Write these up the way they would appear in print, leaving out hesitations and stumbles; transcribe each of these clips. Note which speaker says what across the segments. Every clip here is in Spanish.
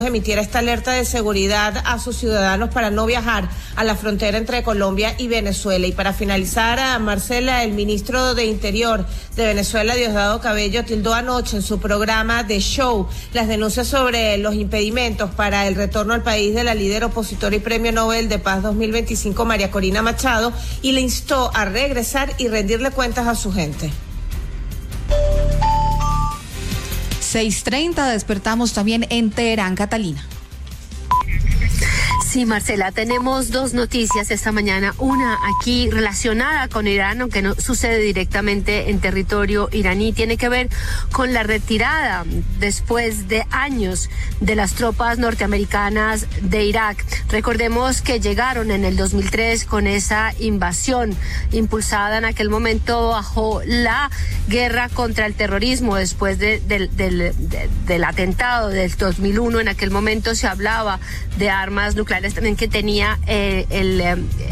Speaker 1: emitiera esta alerta de seguridad a sus ciudadanos para no viajar a la frontera entre Colombia y Venezuela. Y para finalizar, a Marcela, el ministro de Interior de Venezuela, Diosdado Cabello, tildó anoche en su programa The Show las denuncias sobre los impedimentos para el retorno al país de la líder opositora y Premio Nobel de Paz 2025, María Corina Machado, y le instó a regresar y rendirle cuentas a su gente.
Speaker 2: 6:30, despertamos también en Teherán, Catalina.
Speaker 3: Sí, Marcela, tenemos dos noticias esta mañana. Una aquí relacionada con Irán, aunque no sucede directamente en territorio iraní. Tiene que ver con la retirada después de años de las tropas norteamericanas de Irak. Recordemos que llegaron en el 2003 con esa invasión impulsada en aquel momento bajo la guerra contra el terrorismo después del atentado del 2001. En aquel momento se hablaba de armas nucleares también que tenía el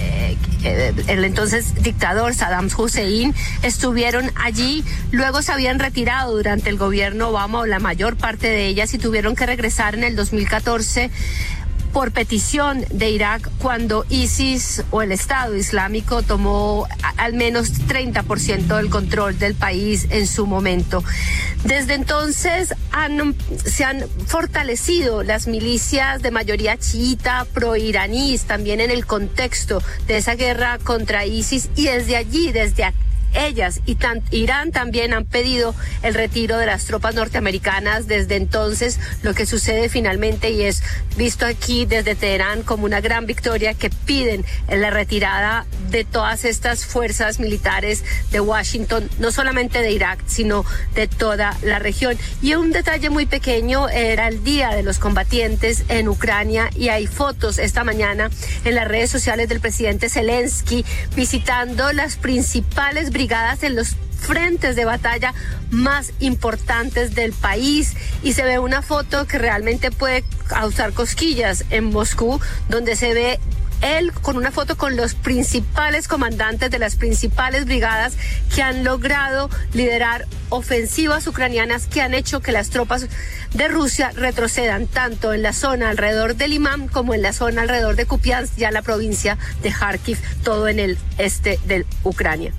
Speaker 3: entonces dictador Saddam Hussein. Estuvieron allí, luego se habían retirado durante el gobierno Obama, o la mayor parte de ellas, y tuvieron que regresar en el 2014 por petición de Irak, cuando ISIS o el Estado Islámico tomó al menos 30% del control del país en su momento. Desde entonces se han fortalecido las milicias de mayoría chiita, proiraníes, también en el contexto de esa guerra contra ISIS, y desde allí, desde ellas y Irán también han pedido el retiro de las tropas norteamericanas. Desde entonces, lo que sucede finalmente, y es visto aquí desde Teherán como una gran victoria, que piden la retirada de todas estas fuerzas militares de Washington, no solamente de Irak, sino de toda la región. Y un detalle muy pequeño, era el Día de los Combatientes en Ucrania, y hay fotos esta mañana en las redes sociales del presidente Zelensky visitando las principales brigadas en los frentes de batalla más importantes del país, y se ve una foto que realmente puede causar cosquillas en Moscú, donde se ve él con una foto con los principales comandantes de las principales brigadas que han logrado liderar ofensivas ucranianas que han hecho que las tropas de Rusia retrocedan tanto en la zona alrededor de Limán como en la zona alrededor de Kupiansk, ya la provincia de Kharkiv, todo en el este de Ucrania.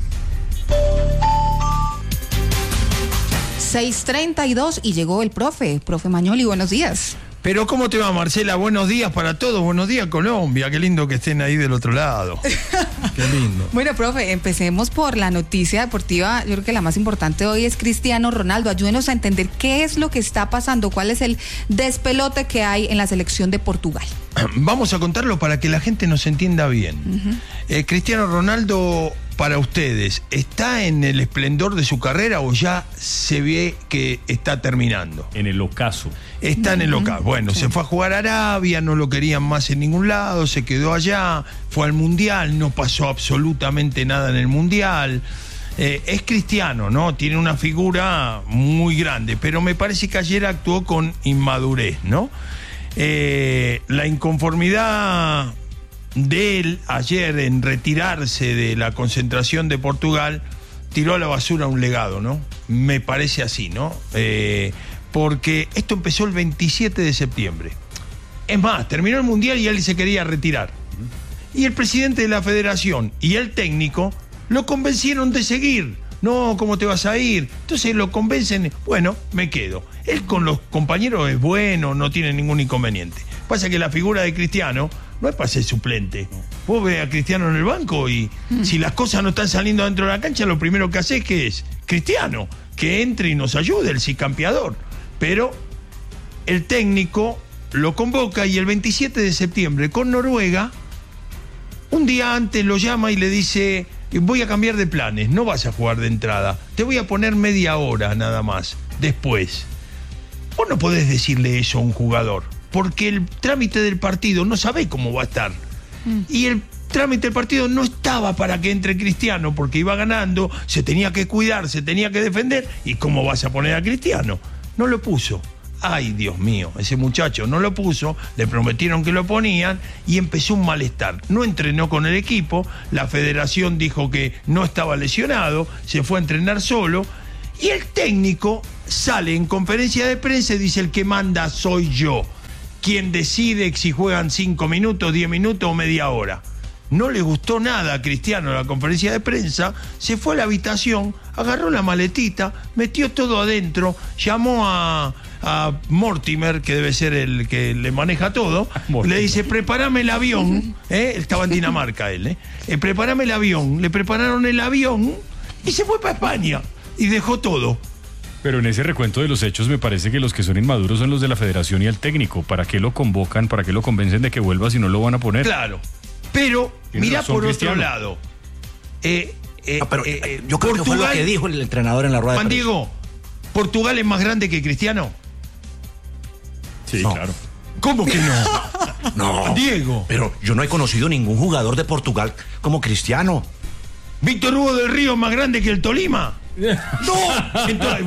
Speaker 2: 6:32 y llegó el profe Mañoli, buenos días.
Speaker 4: Pero ¿cómo te va, Marcela? Buenos días para todos, buenos días, Colombia, qué lindo que estén ahí del otro lado. Qué lindo.
Speaker 2: Bueno, profe, empecemos por la noticia deportiva. Yo creo que la más importante hoy es Cristiano Ronaldo. Ayúdenos a entender qué es lo que está pasando, cuál es el despelote que hay en la selección de Portugal.
Speaker 4: Vamos a contarlo para que la gente nos entienda bien. Cristiano Ronaldo, para ustedes, ¿está en el esplendor de su carrera o ya se ve que está terminando?
Speaker 5: En el ocaso.
Speaker 4: Está en el ocaso. Bueno, sí. Se fue a jugar a Arabia, no lo querían más en ningún lado, se quedó allá, fue al Mundial, no pasó absolutamente nada en el Mundial. Es cristiano, ¿no? Tiene una figura muy grande, pero me parece que ayer actuó con inmadurez, ¿no? La inconformidad de él ayer en retirarse de la concentración de Portugal tiró a la basura un legado, ¿no? Me parece así, ¿no? Porque esto empezó el 27 de septiembre. Es más, terminó el Mundial y él se quería retirar. Y el presidente de la federación y el técnico lo convencieron de seguir. No, ¿cómo te vas a ir? Entonces lo convencen, bueno, me quedo. Él con los compañeros es bueno, no tiene ningún inconveniente. Pasa que la figura de Cristiano no es para ser suplente. Vos ves a Cristiano en el banco y si las cosas no están saliendo dentro de la cancha, lo primero que haces que es Cristiano, que entre y nos ayude, el cicampeador. Pero el técnico lo convoca y el 27 de septiembre con Noruega, un día antes lo llama y le dice: voy a cambiar de planes, no vas a jugar de entrada, te voy a poner media hora nada más, después. Vos no podés decirle eso a un jugador, porque el trámite del partido no sabe cómo va a estar. Y el trámite del partido no estaba para que entre Cristiano, porque iba ganando, se tenía que cuidar, se tenía que defender, y ¿cómo vas a poner a Cristiano? No lo puso. Ay, Dios mío, ese muchacho no lo puso, le prometieron que lo ponían y empezó un malestar. No entrenó con el equipo, la federación dijo que no estaba lesionado, se fue a entrenar solo y el técnico sale en conferencia de prensa y dice: el que manda soy yo. quien decide si juegan 5 minutos, 10 minutos o media hora. No le gustó nada a Cristiano la conferencia de prensa, se fue a la habitación, agarró la maletita, metió todo adentro, llamó a Mortimer, que debe ser el que le maneja todo, le dice, prepárame el avión, estaba en Dinamarca él, prepárame el avión, le prepararon el avión y se fue para España y dejó todo.
Speaker 5: Pero en ese recuento de los hechos me parece que los que son inmaduros son los de la federación y el técnico. ¿Para qué lo convocan? ¿Para qué lo convencen de que vuelva si no lo van a poner?
Speaker 4: Claro, pero mira por otro lado.
Speaker 6: Yo creo que fue lo que dijo el entrenador en la rueda de prensa.
Speaker 4: Juan Diego, ¿Portugal es más grande que Cristiano?
Speaker 5: Sí, no. Claro.
Speaker 4: ¿Cómo que no?
Speaker 6: No,
Speaker 4: Diego.
Speaker 6: Pero yo no he conocido ningún jugador de Portugal como Cristiano.
Speaker 4: ¿Víctor Hugo del Río es más grande que el Tolima? No.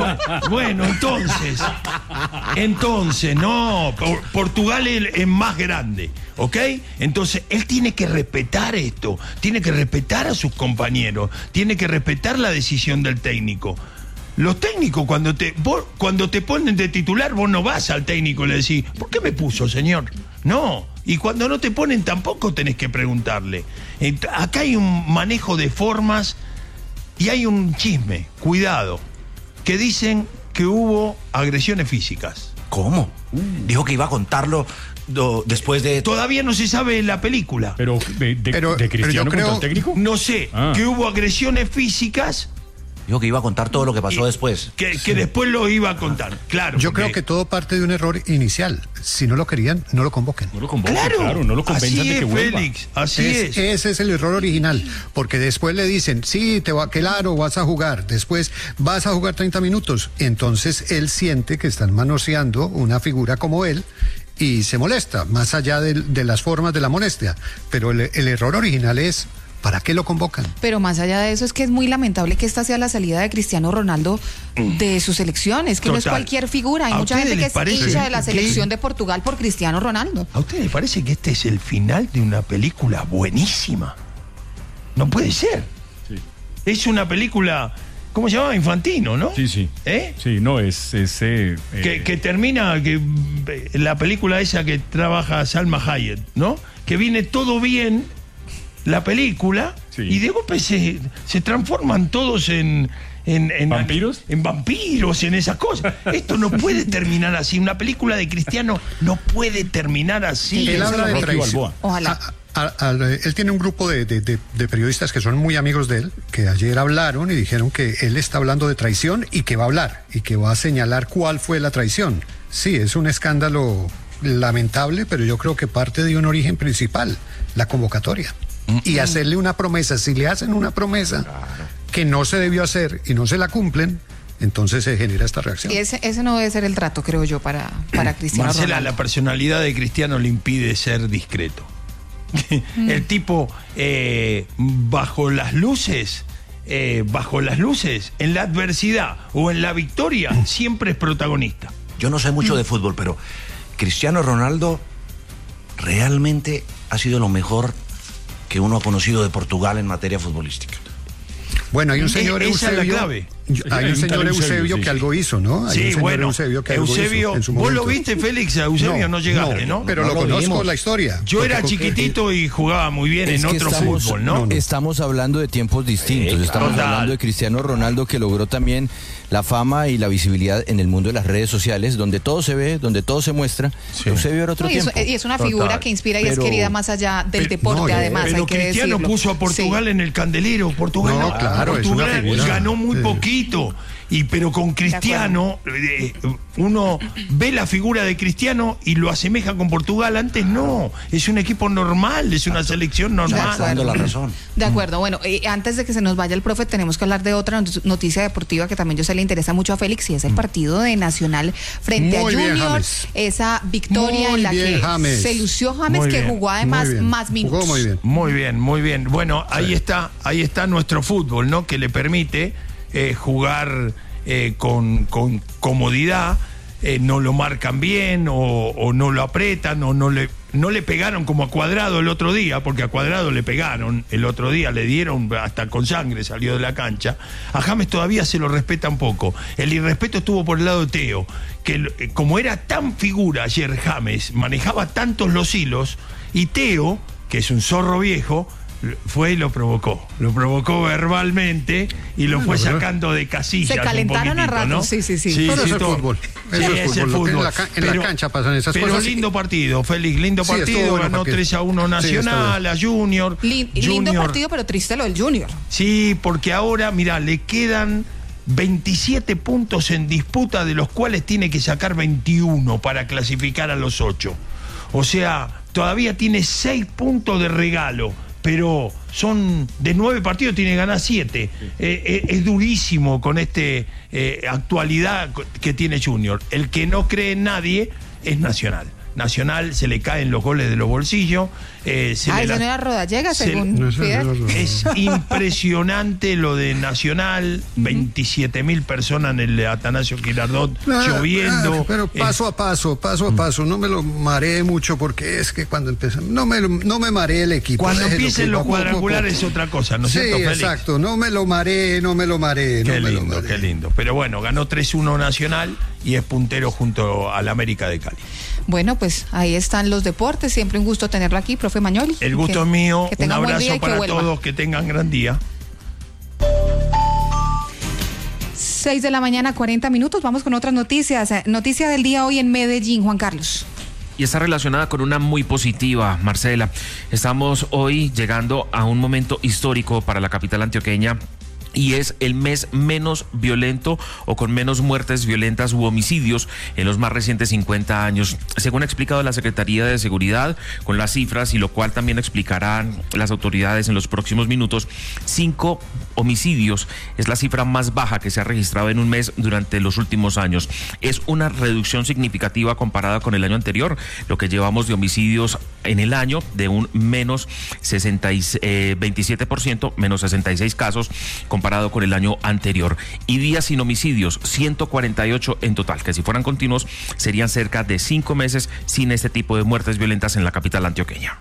Speaker 4: Entonces, no. Portugal es más grande, ¿ok? Entonces, él tiene que respetar esto, tiene que respetar a sus compañeros, tiene que respetar la decisión del técnico. Los técnicos, cuando te ponen de titular, vos no vas al técnico y le decís, ¿por qué me puso, señor? No. Y cuando no te ponen, tampoco tenés que preguntarle. Acá hay un manejo de formas y hay un chisme, cuidado, que dicen que hubo agresiones físicas.
Speaker 6: ¿Cómo? Dijo que iba a contarlo después de...
Speaker 4: Todavía no se sabe la película.
Speaker 5: ¿Pero de Cristiano contra el técnico?
Speaker 4: No sé, que hubo agresiones físicas.
Speaker 6: Dijo que iba a contar todo lo que pasó después.
Speaker 4: Que después lo iba a contar, claro.
Speaker 7: Yo creo que todo parte de un error inicial. Si no lo querían, no lo convoquen.
Speaker 5: No lo convoquen, claro, no lo convenzan de que vuelva.
Speaker 4: Félix, así es.
Speaker 7: Ese es el error original, porque después le dicen, sí, claro, vas a jugar, después vas a jugar 30 minutos. Entonces él siente que están manoseando una figura como él y se molesta, más allá de las formas de la molestia. Pero el error original es... ¿Para qué lo convocan?
Speaker 2: Pero más allá de eso, es que es muy lamentable que esta sea la salida de Cristiano Ronaldo de su selección. Es que no es cualquier figura. Hay mucha gente que es hincha de la selección de Portugal por Cristiano Ronaldo.
Speaker 4: ¿A ustedes les parece que este es el final de una película buenísima? No puede ser. Sí. Es una película, ¿cómo se llama? Infantino, ¿no?
Speaker 5: Sí, sí. Sí, no,
Speaker 4: que termina, que la película esa que trabaja Salma Hayek, ¿no? Que viene todo bien... la película, sí. Y de golpe se transforman todos en
Speaker 5: ¿vampiros?
Speaker 4: En vampiros, en esas cosas. Esto no puede terminar así. Una película de Cristiano no puede terminar así.
Speaker 7: Él habla de traición.
Speaker 2: Ojalá.
Speaker 7: Él tiene un grupo de periodistas que son muy amigos de él, que ayer hablaron y dijeron que él está hablando de traición y que va a hablar y que va a señalar cuál fue la traición. Sí, es un escándalo lamentable, pero yo creo que parte de un origen principal, la convocatoria. Y hacerle una promesa, si le hacen una promesa que no se debió hacer y no se la cumplen, entonces se genera esta reacción.
Speaker 2: Y ese no debe ser el trato, creo yo, para Cristiano
Speaker 4: Marcela,
Speaker 2: Ronaldo.
Speaker 4: La personalidad de Cristiano le impide ser discreto. El tipo, bajo las luces, en la adversidad o en la victoria, siempre es protagonista.
Speaker 6: Yo no sé mucho de fútbol, pero Cristiano Ronaldo realmente ha sido lo mejor que uno ha conocido de Portugal en materia futbolística.
Speaker 7: Bueno, hay un señor Eusebio.
Speaker 4: Esa es la clave.
Speaker 7: Hay un señor Eusebio que algo hizo, ¿no? Hay un señor
Speaker 4: Eusebio que algo hizo en su momento. ¿Vos lo viste, Félix? A Eusebio no llegaste, ¿no?
Speaker 7: Pero lo conozco la historia.
Speaker 4: Yo era chiquitito y jugaba muy bien en otro fútbol, ¿no?
Speaker 8: Estamos hablando de tiempos distintos. Estamos hablando de Cristiano Ronaldo, que logró también la fama y la visibilidad en el mundo de las redes sociales, donde todo se ve, donde todo se muestra. Sí. Eusebio era otro tiempo.
Speaker 2: Y es una figura que inspira y es querida más allá del deporte, además.
Speaker 4: Pero Cristiano puso a Portugal en el candelero. Portugal ganó muy poquito. Pero con Cristiano, uno ve la figura de Cristiano y lo asemeja con Portugal. Antes no, es un equipo normal, es una selección normal.
Speaker 6: Dando la razón.
Speaker 2: De acuerdo, bueno, antes de que se nos vaya el profe, tenemos que hablar de otra noticia deportiva que también yo sé le interesa mucho a Félix, y es el partido de Nacional frente a Junior. Esa victoria en la que James. Se lució James, que jugó además más minutos.
Speaker 7: Jugó muy bien.
Speaker 4: Muy bien. Bueno, ahí está nuestro fútbol, ¿no? Que le permite jugar con comodidad, no lo marcan bien o no lo apretan o no le pegaron como a Cuadrado el otro día, porque a Cuadrado le pegaron el otro día, le dieron hasta con sangre, salió de la cancha. A James todavía se lo respeta un poco. El irrespeto estuvo por el lado de Teo, que como era tan figura ayer James, manejaba tantos los hilos, y Teo, que es un zorro viejo, fue y lo provocó verbalmente y lo fue sacando de casillas.
Speaker 2: Se calentaron a rato, ¿no? Sí.
Speaker 7: Pero es el fútbol. Es el fútbol. En la cancha pasan esas cosas.
Speaker 4: Pero lindo partido, Félix, lindo partido. Ganó 3-1 Nacional, a Junior.
Speaker 2: Lindo partido, pero triste lo del Junior.
Speaker 4: Sí, porque ahora, mirá, le quedan 27 puntos en disputa, de los cuales tiene que sacar 21 para clasificar a los 8. O sea, todavía tiene 6 puntos de regalo, pero son de 9 partidos, tiene que ganar 7. Es durísimo con actualidad que tiene Junior. El que no cree en nadie es Nacional. Nacional se le caen los goles de los bolsillos.
Speaker 2: Eso no era Rodallega, según Fidel.
Speaker 4: Es impresionante lo de Nacional. 27.000 personas en el Atanasio Girardot lloviendo.
Speaker 7: Pero paso a paso. No me lo mareé mucho, porque es que cuando empiezan, no me mareé el equipo.
Speaker 4: Cuando empiecen los cuadrangulares es otra cosa, ¿no es cierto, Félix?
Speaker 7: Sí, exacto. No me lo mareé.
Speaker 4: Qué lindo. Pero bueno, ganó 3-1 Nacional y es puntero junto al América de Cali.
Speaker 2: Bueno, pues ahí están los deportes. Siempre un gusto tenerlo aquí, profe Magnoli.
Speaker 4: El gusto es mío. Un abrazo para todos. Que tengan gran día.
Speaker 2: 6 de la mañana, 40 minutos. Vamos con otras noticias. Noticia del día hoy en Medellín, Juan Carlos.
Speaker 9: Y está relacionada con una muy positiva, Marcela. Estamos hoy llegando a un momento histórico para la capital antioqueña, y es el mes menos violento o con menos muertes violentas u homicidios en los más recientes 50 años. Según ha explicado la Secretaría de Seguridad, con las cifras, y lo cual también explicarán las autoridades en los próximos minutos, 5 homicidios es la cifra más baja que se ha registrado en un mes durante los últimos años. Es una reducción significativa comparada con el año anterior, lo que llevamos de homicidios en el año de un menos 27%, menos 66 casos, comparado con el año anterior. Y días sin homicidios, 148 en total, que si fueran continuos serían cerca de 5 meses sin este tipo de muertes violentas en la capital antioqueña.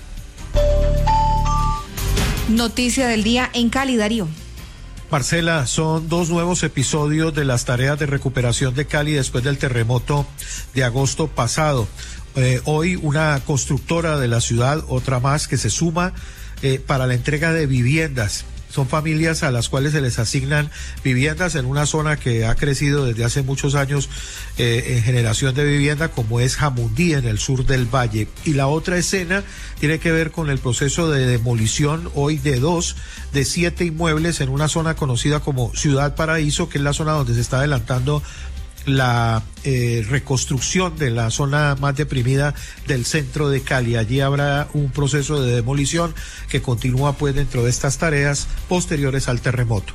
Speaker 2: Noticia del día en Cali, Darío.
Speaker 10: Marcela, son 2 nuevos episodios de las tareas de recuperación de Cali después del terremoto de agosto pasado. Hoy una constructora de la ciudad, otra más, que se suma para la entrega de viviendas. Son familias a las cuales se les asignan viviendas en una zona que ha crecido desde hace muchos años en generación de vivienda, como es Jamundí, en el sur del valle. Y la otra escena tiene que ver con el proceso de demolición hoy de 7 inmuebles en una zona conocida como Ciudad Paraíso, que es la zona donde se está adelantando la reconstrucción de la zona más deprimida del centro de Cali. Allí habrá un proceso de demolición que continúa pues dentro de estas tareas posteriores al terremoto.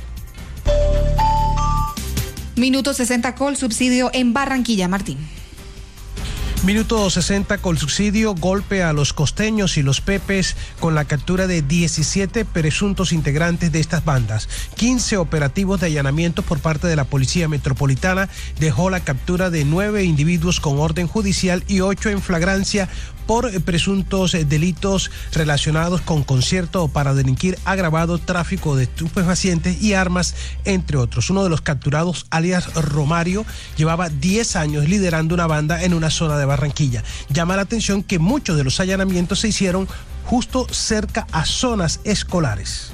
Speaker 2: Minuto 60 Colsubsidio en Barranquilla, Martín.
Speaker 11: Minuto 60 Colsubsidio, golpe a los costeños y los pepes con la captura de 17 presuntos integrantes de estas bandas. 15 operativos de allanamiento por parte de la Policía Metropolitana dejó la captura de 9 individuos con orden judicial y 8 en flagrancia por presuntos delitos relacionados con concierto para delinquir agravado, tráfico de estupefacientes y armas, entre otros. Uno de los capturados, alias Romario, llevaba 10 años liderando una banda en una zona de Barranquilla. Llama la atención que muchos de los allanamientos se hicieron justo cerca a zonas escolares.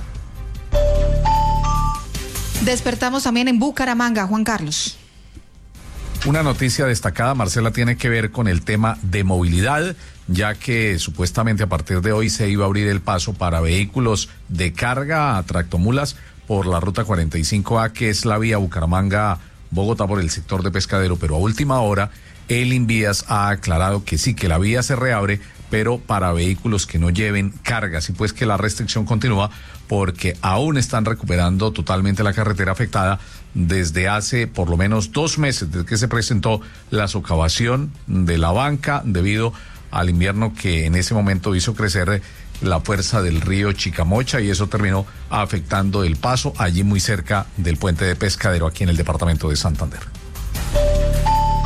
Speaker 2: Despertamos también en Bucaramanga, Juan Carlos.
Speaker 12: Una noticia destacada, Marcela, tiene que ver con el tema de movilidad, ya que supuestamente a partir de hoy se iba a abrir el paso para vehículos de carga a tractomulas por la ruta 45A, que es la vía Bucaramanga-Bogotá por el sector de Pescadero, pero a última hora el Invías ha aclarado que sí, que la vía se reabre, pero para vehículos que no lleven cargas, y pues que la restricción continúa porque aún están recuperando totalmente la carretera afectada desde hace por lo menos 2 meses, desde que se presentó la socavación de la banca debido al invierno que en ese momento hizo crecer la fuerza del río Chicamocha, y eso terminó afectando el paso allí muy cerca del puente de Pescadero aquí en el departamento de Santander.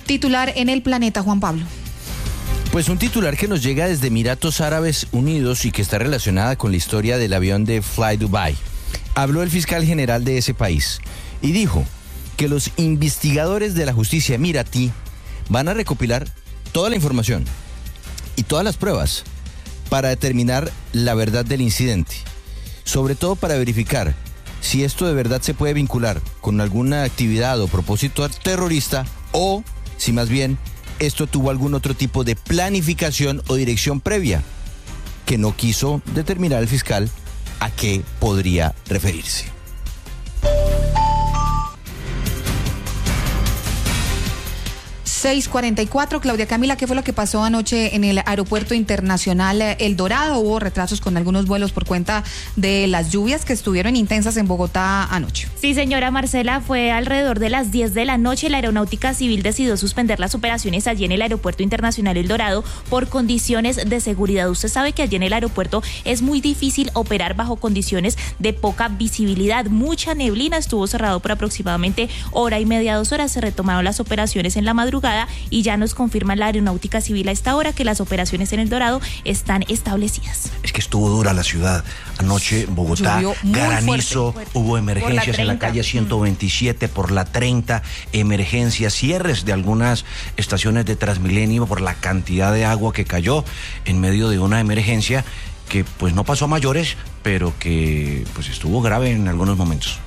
Speaker 2: Titular en El Planeta, Juan Pablo.
Speaker 8: Pues un titular que nos llega desde Emiratos Árabes Unidos y que está relacionada con la historia del avión de Fly Dubai. Habló el fiscal general de ese país y dijo que los investigadores de la justicia emiratí van a recopilar toda la información y todas las pruebas para determinar la verdad del incidente, sobre todo para verificar si esto de verdad se puede vincular con alguna actividad o propósito terrorista o si más bien esto tuvo algún otro tipo de planificación o dirección previa que no quiso determinar el fiscal a qué podría referirse.
Speaker 2: ...6:44, Claudia Camila, ¿qué fue lo que pasó anoche en el Aeropuerto Internacional El Dorado? Hubo retrasos con algunos vuelos por cuenta de las lluvias que estuvieron intensas en Bogotá anoche.
Speaker 13: Sí, señora Marcela, fue alrededor de las 10 de la noche. La Aeronáutica Civil decidió suspender las operaciones allí en el Aeropuerto Internacional El Dorado por condiciones de seguridad. Usted sabe que allí en el aeropuerto es muy difícil operar bajo condiciones de poca visibilidad. Mucha neblina, estuvo cerrado por aproximadamente hora y media, 2 horas. Se retomaron las operaciones en la madrugada y ya nos confirma la Aeronáutica Civil a esta hora que las operaciones en El Dorado están establecidas.
Speaker 6: Es que estuvo dura la ciudad. Anoche en Bogotá, granizo, fuerte. Hubo emergencias en la calle 127, por la 30, emergencias, cierres de algunas estaciones de Transmilenio por la cantidad de agua que cayó en medio de una emergencia que pues no pasó a mayores, pero que pues estuvo grave en algunos momentos.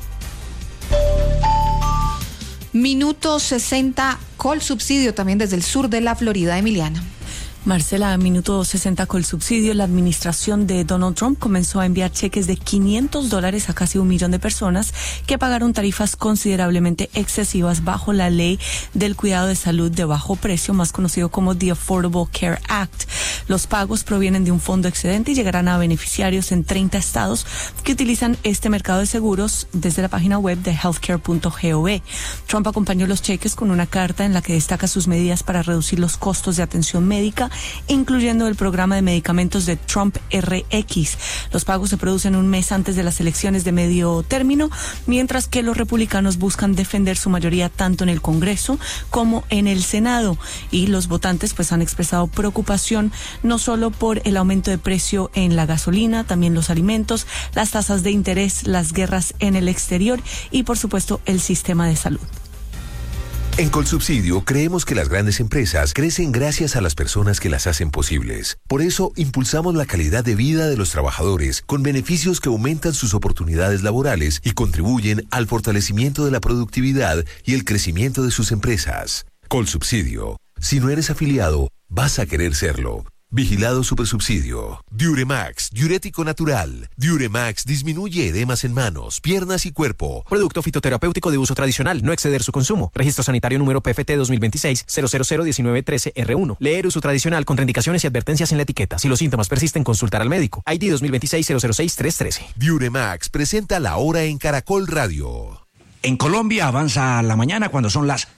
Speaker 2: Minuto 60, Colsubsidio también desde el sur de la Florida, Emiliana.
Speaker 14: Marcela, minuto 60 con el subsidio. La administración de Donald Trump comenzó a enviar cheques de $500 a casi 1 millón de personas que pagaron tarifas considerablemente excesivas bajo la ley del cuidado de salud de bajo precio, más conocido como The Affordable Care Act. Los pagos provienen de un fondo excedente y llegarán a beneficiarios en 30 estados que utilizan este mercado de seguros desde la página web de healthcare.gov. Trump acompañó los cheques con una carta en la que destaca sus medidas para reducir los costos de atención médica, incluyendo el programa de medicamentos de Trump RX. Los pagos se producen un mes antes de las elecciones de medio término, mientras que los republicanos buscan defender su mayoría tanto en el Congreso como en el Senado. Y los votantes pues han expresado preocupación no solo por el aumento de precio en la gasolina, también los alimentos, las tasas de interés, las guerras en el exterior y por supuesto el sistema de salud.
Speaker 15: En Colsubsidio creemos que las grandes empresas crecen gracias a las personas que las hacen posibles. Por eso impulsamos la calidad de vida de los trabajadores con beneficios que aumentan sus oportunidades laborales y contribuyen al fortalecimiento de la productividad y el crecimiento de sus empresas. Colsubsidio. Si no eres afiliado, vas a querer serlo. Vigilado Supersubsidio. Diuremax, diurético natural. Diuremax disminuye edemas en manos, piernas y cuerpo.
Speaker 16: Producto fitoterapéutico de uso tradicional, no exceder su consumo. Registro sanitario número PFT 2026-0001913R1. Leer uso tradicional, contraindicaciones y advertencias en la etiqueta. Si los síntomas persisten, consultar al médico. ID 2026-006-313.
Speaker 15: Diuremax presenta La Hora en Caracol Radio.
Speaker 6: En Colombia avanza la mañana cuando son las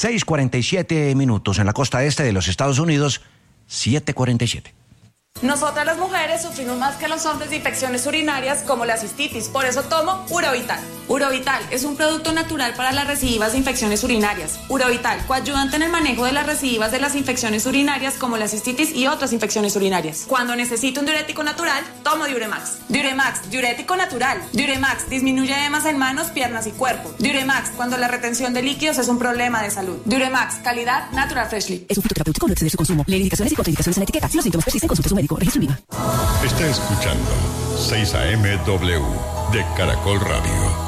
Speaker 6: 6:47 en la costa este de los Estados Unidos. 7:47.
Speaker 17: Nosotras las mujeres sufrimos más que los hombres de infecciones urinarias como la cistitis, por eso tomo Urovital. Urovital es un producto natural para las recidivas de infecciones urinarias. Urovital, coayudante en el manejo de las recidivas de las infecciones urinarias como la cistitis y otras infecciones urinarias. Cuando necesito un diurético natural, tomo Diuremax. Diuremax, diurético natural. Diuremax disminuye edemas en manos, piernas y cuerpo. Diuremax, cuando la retención de líquidos es un problema de salud. Diuremax, calidad Natural Freshly.
Speaker 18: Es un fitoterapéutico, no exceder su consumo. Lee indicaciones y contraindicaciones en la etiqueta. Si los síntomas persisten, consulte a su médico. Registro IVA.
Speaker 19: Está escuchando 6 AM/W de Caracol Radio.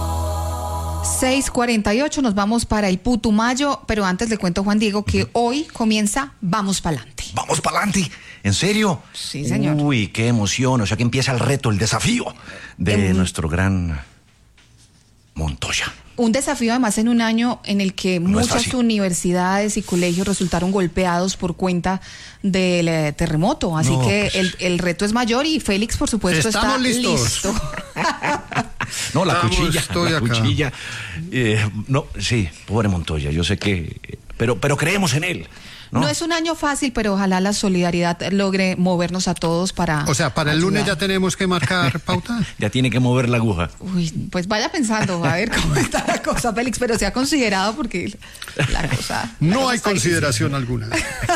Speaker 2: 6:48, nos vamos para el Putumayo, pero antes le cuento, Juan Diego, que hoy comienza Vamos Pa'lante.
Speaker 6: ¡Vamos Pa'lante! ¿En serio?
Speaker 2: Sí, señor.
Speaker 6: Uy, qué emoción, o sea que empieza el reto, el desafío de nuestro gran Montoya.
Speaker 2: Un desafío además en un año en el que muchas universidades y colegios resultaron golpeados por cuenta del terremoto. Así que pues el reto es mayor y Félix, por supuesto, está listo.
Speaker 6: No, la cuchilla. No, sí, pobre Montoya, yo sé que... Pero creemos en él.
Speaker 2: No es un año fácil, pero ojalá la solidaridad logre movernos a todos para...
Speaker 7: O sea, para el lunes ya tenemos que marcar pauta.
Speaker 6: Ya tiene que mover la aguja.
Speaker 2: Uy, pues vaya pensando, a ver cómo está la cosa, Félix, pero se ha considerado porque la cosa...
Speaker 7: No hay consideración alguna.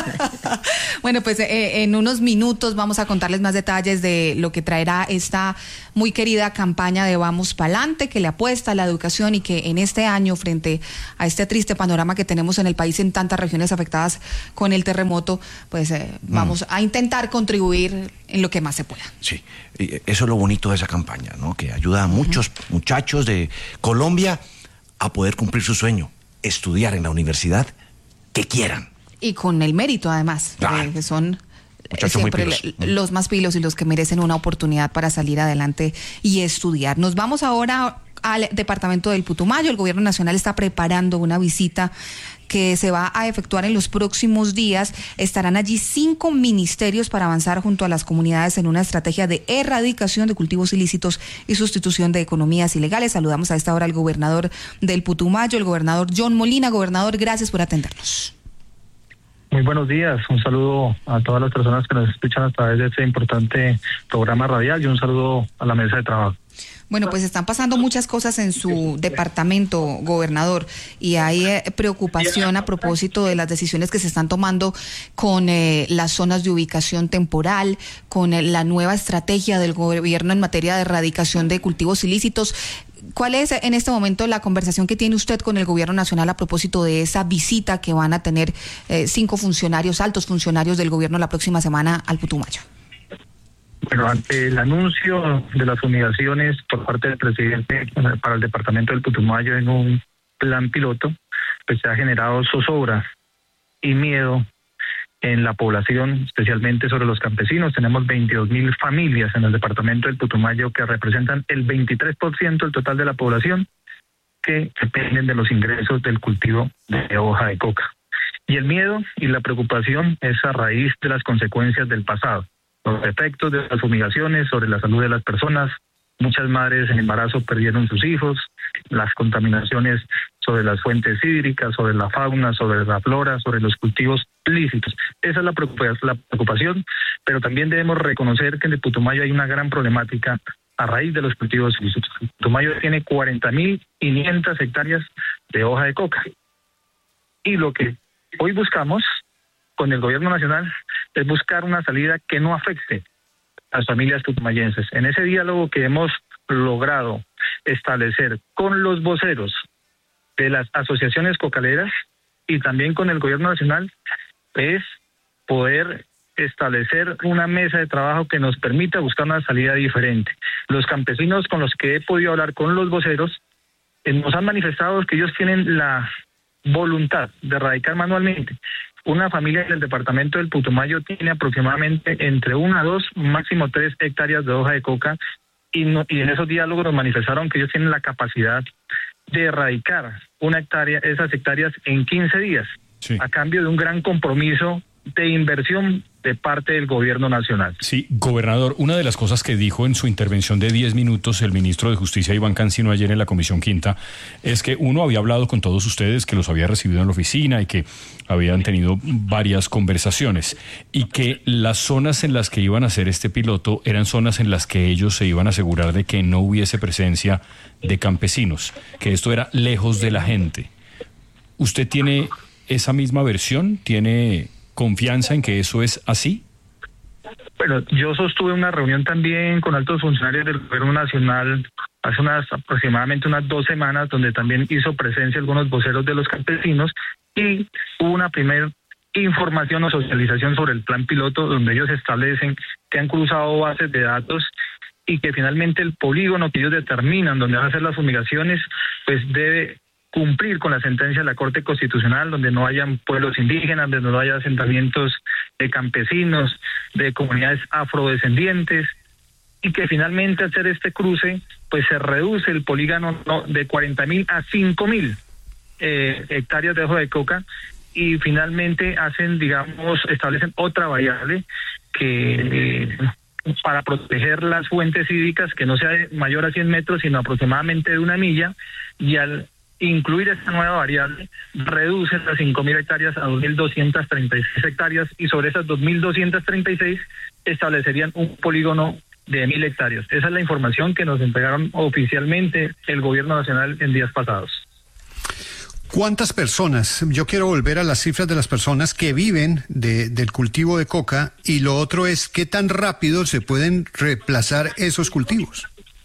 Speaker 2: Bueno, pues en unos minutos vamos a contarles más detalles de lo que traerá esta muy querida campaña de Vamos Pa'lante, que le apuesta a la educación y que en este año, frente a este triste panorama que tenemos en el país en tantas regiones afectadas con el terremoto, pues vamos a intentar contribuir en lo que más se pueda.
Speaker 6: Sí, eso es lo bonito de esa campaña, ¿no? Que ayuda a muchos muchachos de Colombia a poder cumplir su sueño, estudiar en la universidad que quieran.
Speaker 2: Y con el mérito, además, que son siempre los más pilos y los que merecen una oportunidad para salir adelante y estudiar. Nos vamos ahora al departamento del Putumayo. El gobierno nacional está preparando una visita que se va a efectuar en los próximos días. Estarán allí 5 ministerios para avanzar junto a las comunidades en una estrategia de erradicación de cultivos ilícitos y sustitución de economías ilegales. Saludamos a esta hora al gobernador del Putumayo, el gobernador John Molina. Gobernador, gracias por atendernos.
Speaker 20: Muy buenos días, un saludo a todas las personas que nos escuchan a través de este importante programa radial y un saludo a la mesa de trabajo.
Speaker 2: Bueno, pues están pasando muchas cosas en su departamento, gobernador, y hay preocupación a propósito de las decisiones que se están tomando con las zonas de ubicación temporal, con la nueva estrategia del gobierno en materia de erradicación de cultivos ilícitos. ¿Cuál es en este momento la conversación que tiene usted con el gobierno nacional a propósito de esa visita que van a tener 5 funcionarios, altos funcionarios del gobierno la próxima semana al Putumayo?
Speaker 20: Bueno, ante el anuncio de las fumigaciones por parte del presidente para el departamento del Putumayo en un plan piloto, pues se ha generado zozobra y miedo en la población, especialmente sobre los campesinos. Tenemos 22.000 familias en el departamento del Putumayo que representan el 23% del total de la población que dependen de los ingresos del cultivo de hoja de coca. Y el miedo y la preocupación es a raíz de las consecuencias del pasado, los efectos de las fumigaciones sobre la salud de las personas. Muchas madres en embarazo perdieron sus hijos, las contaminaciones sobre las fuentes hídricas, sobre la fauna, sobre la flora, sobre los cultivos lícitos. Esa es la preocupación, pero también debemos reconocer que en el Putumayo hay una gran problemática a raíz de los cultivos ilícitos. El Putumayo tiene 40.500 hectáreas de hoja de coca. Y lo que hoy buscamos con el gobierno nacional es buscar una salida que no afecte a las familias putumayenses. En ese diálogo que hemos logrado establecer con los voceros de las asociaciones cocaleras y también con el gobierno nacional es poder establecer una mesa de trabajo que nos permita buscar una salida diferente. Los campesinos con los que he podido hablar, con los voceros, nos han manifestado que ellos tienen la voluntad de erradicar manualmente. Una familia del departamento del Putumayo tiene aproximadamente entre 1 a 2, máximo 3 hectáreas de hoja de coca y en esos diálogos nos manifestaron que ellos tienen la capacidad de erradicar esas hectáreas en 15 días, sí, a cambio de un gran compromiso de inversión de parte del gobierno nacional.
Speaker 5: Sí, gobernador, una de las cosas que dijo en su intervención de 10 minutos el ministro de Justicia, Iván Cancino, ayer en la Comisión Quinta, es que uno había hablado con todos ustedes, que los había recibido en la oficina y que habían tenido varias conversaciones, y que las zonas en las que iban a hacer este piloto eran zonas en las que ellos se iban a asegurar de que no hubiese presencia de campesinos, que esto era lejos de la gente. ¿Usted tiene esa misma versión? ¿Tiene confianza en que eso es así?
Speaker 20: Bueno, yo sostuve una reunión también con altos funcionarios del gobierno nacional hace aproximadamente unas 2 semanas, donde también hizo presencia algunos voceros de los campesinos y hubo una primera información o socialización sobre el plan piloto, donde ellos establecen que han cruzado bases de datos y que finalmente el polígono que ellos determinan donde van a hacer las fumigaciones pues debe cumplir con la sentencia de la Corte Constitucional, donde no hayan pueblos indígenas, donde no haya asentamientos de campesinos, de comunidades afrodescendientes, y que finalmente hacer este cruce, pues se reduce el polígono de 40.000 a 5.000 hectáreas de hoja de coca, y finalmente establecen otra variable que para proteger las fuentes hídricas, que no sea mayor a 100 metros, sino aproximadamente de 1 milla, y al incluir esta nueva variable reduce las 5.000 hectáreas a 2.236 hectáreas y sobre esas 2.236 establecerían un polígono de 1.000 hectáreas. Esa es la información que nos entregaron oficialmente el gobierno nacional en días pasados.
Speaker 7: ¿Cuántas personas? Yo quiero volver a las cifras de las personas que viven del cultivo de coca, y lo otro es qué tan rápido se pueden reemplazar esos cultivos.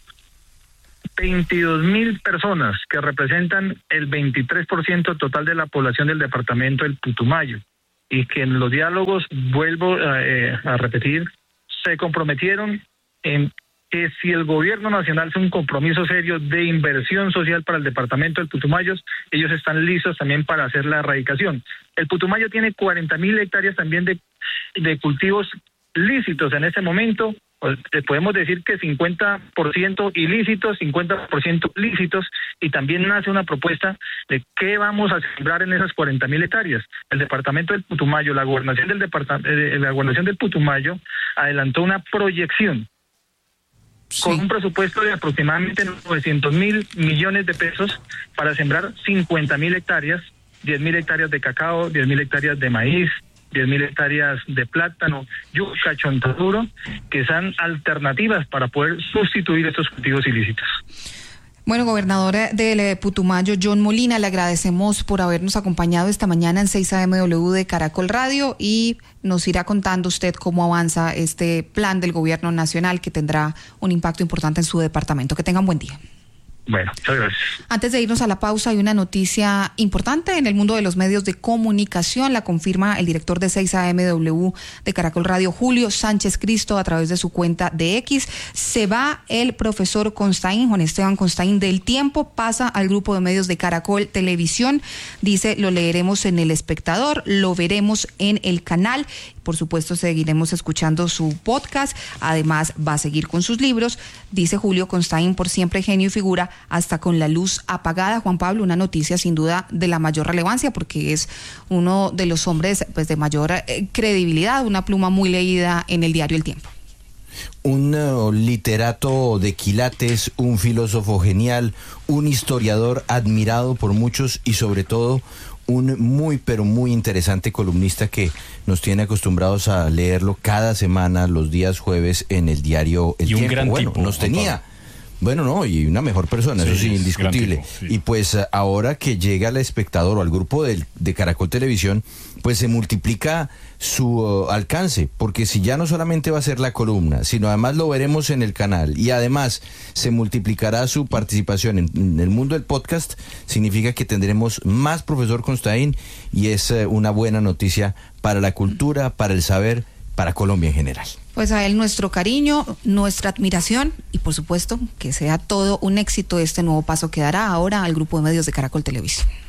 Speaker 20: 22.000 personas, que representan el 23% total de la población del departamento del Putumayo, y que en los diálogos, vuelvo a repetir, se comprometieron en que si el gobierno nacional hace un compromiso serio de inversión social para el departamento del Putumayo, ellos están listos también para hacer la erradicación. El Putumayo tiene 40.000 hectáreas también de cultivos lícitos en este momento. Podemos decir que 50% ilícitos, 50% lícitos, y también nace una propuesta de qué vamos a sembrar en esas 40.000 hectáreas. El departamento del Putumayo, la gobernación del Putumayo adelantó una proyección con un presupuesto de aproximadamente 900.000 millones de pesos para sembrar 50.000 hectáreas, 10.000 hectáreas de cacao, 10.000 hectáreas de maíz, 10.000 hectáreas de plátano, yuca, chontaduro, que sean alternativas para poder sustituir estos cultivos ilícitos.
Speaker 2: Bueno, gobernador del Putumayo, John Molina, le agradecemos por habernos acompañado esta mañana en 6 AMW de Caracol Radio, y nos irá contando usted cómo avanza este plan del gobierno nacional que tendrá un impacto importante en su departamento. Que tengan buen día.
Speaker 20: Bueno, muchas gracias.
Speaker 2: Antes de irnos a la pausa, hay una noticia importante en el mundo de los medios de comunicación. La confirma el director de 6 AMW de Caracol Radio, Julio Sánchez Cristo, a través de su cuenta de X. Se va el profesor Constaín, Juan Esteban Constaín, del Tiempo, pasa al grupo de medios de Caracol Televisión. Dice, lo leeremos en El Espectador, lo veremos en el canal. Por supuesto, seguiremos escuchando su podcast. Además, va a seguir con sus libros. Dice Julio Constaín, por siempre genio y figura, hasta con la luz apagada. Juan Pablo, una noticia sin duda de la mayor relevancia, porque es uno de los hombres pues de mayor credibilidad, una pluma muy leída en el diario El Tiempo.
Speaker 8: Un literato de quilates, un filósofo genial, un historiador admirado por muchos y sobre todo un muy pero muy interesante columnista que nos tiene acostumbrados a leerlo cada semana los días jueves en el diario El Tiempo. Un gran tipo, nos tenía. Bueno, no, y una mejor persona, sí, eso sí, indiscutible. Tipo, sí. Y pues ahora que llega al Espectador o al grupo de Caracol Televisión, pues se multiplica su alcance, porque si ya no solamente va a ser la columna, sino además lo veremos en el canal, y además se multiplicará su participación en el mundo del podcast, significa que tendremos más profesor Constaín, y es una buena noticia para la cultura, para el saber, para Colombia en general.
Speaker 2: Pues a él nuestro cariño, nuestra admiración, y por supuesto que sea todo un éxito este nuevo paso que dará ahora al grupo de medios de Caracol Televisión.